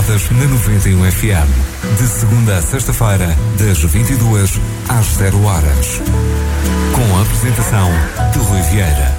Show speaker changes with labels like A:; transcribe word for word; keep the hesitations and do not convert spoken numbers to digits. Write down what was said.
A: Calçadas na noventa e um F M. De segunda a sexta-feira, das vinte e duas às zero horas. Com a apresentação de Rui Vieira.